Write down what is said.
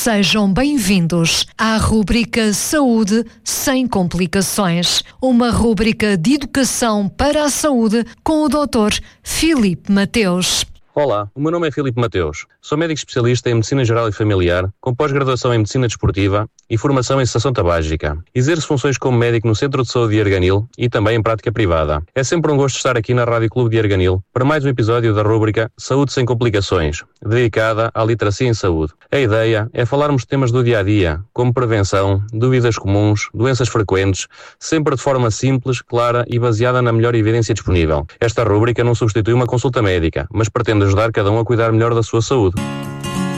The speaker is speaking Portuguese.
Sejam bem-vindos à rúbrica Saúde sem complicações, uma rúbrica de educação para a saúde com o Dr. Filipe Mateus. Olá, o meu nome é Filipe Mateus. Sou médico especialista em Medicina Geral e Familiar, com pós-graduação em Medicina Desportiva e formação em cessação tabágica. Exerço funções como médico no Centro de Saúde de Arganil e também em prática privada. É sempre um gosto estar aqui na Rádio Clube de Arganil para mais um episódio da rúbrica Saúde sem complicações, dedicada à literacia em saúde. A ideia é falarmos de temas do dia-a-dia, como prevenção, dúvidas comuns, doenças frequentes, sempre de forma simples, clara e baseada na melhor evidência disponível. Esta rúbrica não substitui uma consulta médica, mas pretende ajudar cada um a cuidar melhor da sua saúde.